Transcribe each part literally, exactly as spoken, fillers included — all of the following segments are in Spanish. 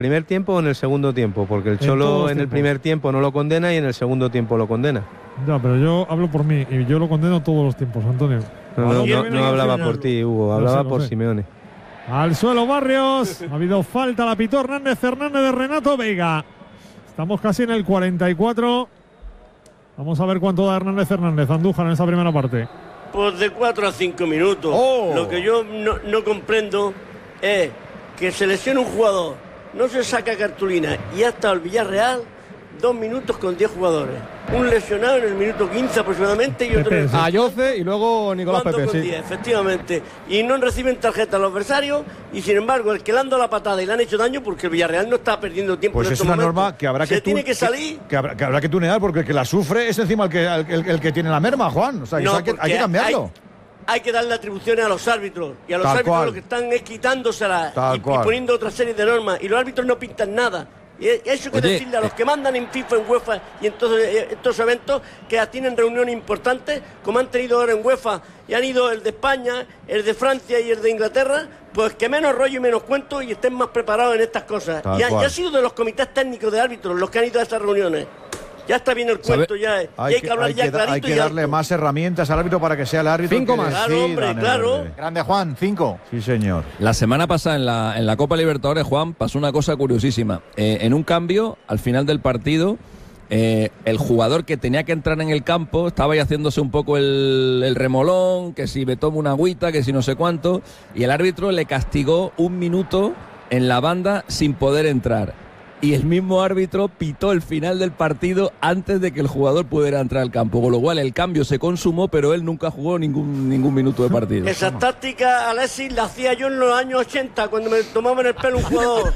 ¿Primer tiempo o en el segundo tiempo? Porque el Cholo en, en el primer tiempo no lo condena y en el segundo tiempo lo condena. Ya, pero yo hablo por mí y yo lo condeno todos los tiempos, Antonio. No, no, no, no hablaba por ti, Hugo, hablaba por Simeone. Al suelo Barrios, ha habido falta, la pitó Hernández Hernández de Renato Veiga. Estamos casi en el cuarenta y cuatro. Vamos a ver cuánto da Hernández Hernández, Andújar, en esa primera parte. Pues de cuatro a cinco minutos. Oh. Lo que yo no, no comprendo es que se lesiona un jugador, no se saca cartulina y hasta el Villarreal dos minutos con diez jugadores. Un lesionado en el minuto quince aproximadamente y otro Pepe, sí. A Yoce y luego Nicolás Pepe, con sí. diez, efectivamente. Y no reciben tarjeta los adversarios y sin embargo el que le han dado la patada y le han hecho daño porque el Villarreal no está perdiendo tiempo. Pues en es estos una momentos. norma que habrá que Se tiene tu- que salir. Que, que, habrá, que habrá que tunear porque el que la sufre es encima el que, el, el- el que tiene la merma, Juan. O sea, No, hay, que, hay porque que cambiarlo. Hay, hay que darle atribuciones a los árbitros y a los Tal árbitros cual. lo que están es quitándoselas Tal y, y cual. poniendo otra serie de normas y los árbitros no pintan nada. Y eso hay que Oye, decirle a los eh, que mandan en FIFA, en UEFA y en todos eh, estos eventos que tienen reuniones importantes, como han tenido ahora en UEFA y han ido el de España, el de Francia y el de Inglaterra, pues que menos rollo y menos cuento y estén más preparados en estas cosas. Tal Y ha, y cual. ha sido de los comités técnicos de árbitros los que han ido a esas reuniones. Ya está bien el cuento, ya, y Hay, hay que hablar hay ya que, da- clarito hay que y darle alto. más herramientas al árbitro para que sea el árbitro. Cinco que más. Claro, hombre, decida, claro. Verde. Grande Juan, cinco. Sí, señor. La semana pasada en la, en la Copa Libertadores, Juan, pasó una cosa curiosísima. Eh, en un cambio, al final del partido, eh, el jugador que tenía que entrar en el campo estaba ahí haciéndose un poco el, el remolón, que si me tomo una agüita, que si no sé cuánto, y el árbitro le castigó un minuto en la banda sin poder entrar. Y el mismo árbitro pitó el final del partido antes de que el jugador pudiera entrar al campo, con lo cual el cambio se consumó, pero él nunca jugó ningún, ningún minuto de partido. Esa táctica, Alexis, la hacía yo en los años ochenta, cuando me tomaba en el pelo un jugador.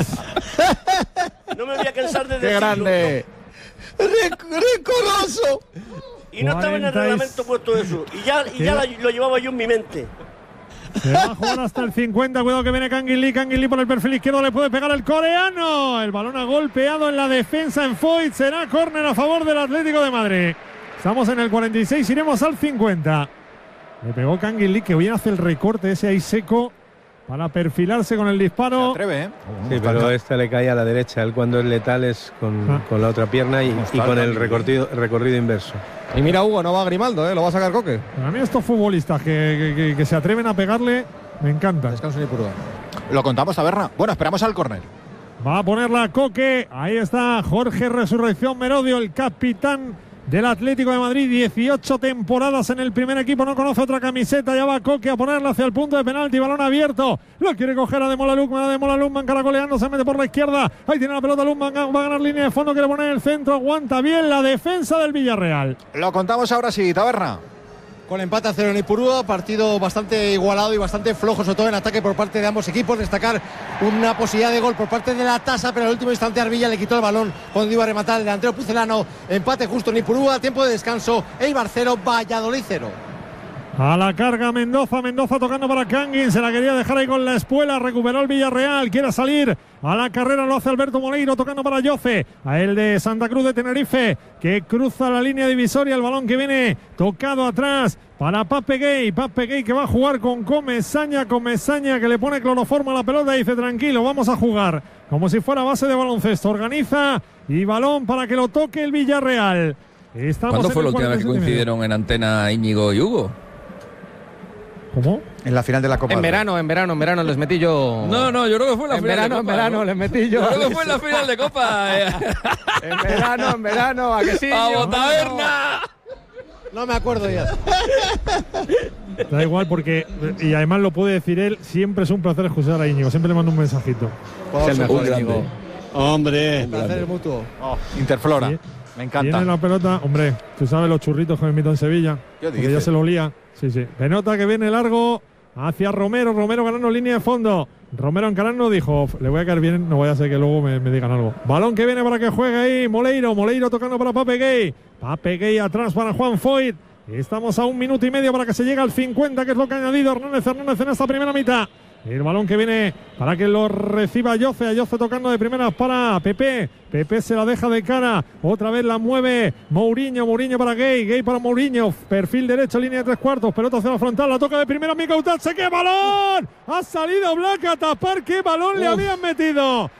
No me voy a cansar de ¡Qué decirlo. grande! ¡Recoroso! Y no estaba en el cuarenta y- reglamento puesto eso. Y ya, y ya la- lo llevaba yo en mi mente. Se va a jugar hasta el cincuenta. Cuidado que viene Kangin Lee. Kangin Lee por el perfil izquierdo. Le puede pegar el coreano. El balón ha golpeado en la defensa en Foyt. Será córner a favor del Atlético de Madrid. Estamos en el cuarenta y seis. Iremos al cincuenta. Le pegó Kangin Lee, que bien hace el recorte ese ahí seco para perfilarse con el disparo. Se atreve, ¿eh? Sí, pero esta le cae a la derecha. Él cuando es letal es con, Ah. con la otra pierna y, y con el recorrido, recorrido inverso. Y mira, Hugo, no va Grimaldo, ¿eh? Lo va a sacar Coque. Para mí estos futbolistas que, que- que- que se atreven a pegarle me encantan. Descanso ni purga. Lo contamos, Taberna. Bueno, esperamos al córner. Va a ponerla Coque. Ahí está Jorge Resurrección Merodio, el capitán del Atlético de Madrid. dieciocho temporadas en el primer equipo. No conoce otra camiseta. Ya va Coque a ponerla hacia el punto de penalti. Balón abierto. Lo quiere coger a Demola Lukman. A Demola Lukman caracoleando. Se mete por la izquierda. Ahí tiene la pelota Lukman. Va a ganar línea de fondo. Quiere poner el centro. Aguanta bien la defensa del Villarreal. Lo contamos ahora sí, Taberna. Con empate a cero en Ipurúa, partido bastante igualado y bastante flojo, sobre todo en ataque por parte de ambos equipos. Destacar una posibilidad de gol por parte de la Tasa, pero en el último instante Arvilla le quitó el balón cuando iba a rematar el delantero pucelano. Empate justo en Ipurúa, tiempo de descanso. Eibar cero, Valladolid cero. A la carga Mendoza, Mendoza tocando para Kangin, se la quería dejar ahí con la espuela, recuperó el Villarreal, quiere salir a la carrera, lo hace Alberto Moleiro tocando para Yoce, a el de Santa Cruz de Tenerife, que cruza la línea divisoria, el balón que viene tocado atrás para Pape Gay, Pape Gay que va a jugar con Comesaña, Comesaña que le pone cloroformo a la pelota y dice tranquilo, vamos a jugar, como si fuera base de baloncesto, organiza y balón para que lo toque el Villarreal. Estamos ¿Cuándo en fue el la última vez que cuarenta y siete y medio. coincidieron en antena Íñigo y Hugo? ¿Cómo? En la final de la Copa. En verano, en verano, en verano les metí yo. No, no, yo creo que fue en la En final verano, de en Copa. verano ¿no? les metí yo. Yo creo que fue en la final de Copa. eh. En verano, en verano, ¿a que sí? ¡Vamos, Taberna! No me acuerdo ya. Da igual porque, y además lo puede decir él, siempre es un placer escuchar a Íñigo, siempre le mando un mensajito. Es el mejor, Un grande. Íñigo. Hombre, placer mutuo. Oh, Interflora. Sí. Me encanta. Tiene la pelota, hombre, tú sabes los churritos que me invito en Sevilla, Yo porque dice. ya se lo olía. Sí, sí. Pelota que viene largo hacia Romero, Romero ganando línea de fondo. Romero encarando, dijo, le voy a caer bien, no vaya a ser que luego me, me digan algo. Balón que viene para que juegue ahí, Moleiro, Moleiro tocando para Pape Gay. Pape Gay atrás para Juan Foyt. Estamos a un minuto y medio para que se llegue al cincuenta, que es lo que ha añadido Hernández Hernández en esta primera mitad. El balón que viene para que lo reciba Yoce, a Yoce tocando de primeras para Pepe. Pepe se la deja de cara, otra vez la mueve Mourinho, Mourinho para Gay, Gay para Mourinho, perfil derecho, línea de tres cuartos, pelota hacia la frontal, la toca de primera Mika Utache, ¡qué balón! Ha salido Black a tapar, ¡qué balón Uf. le habían metido!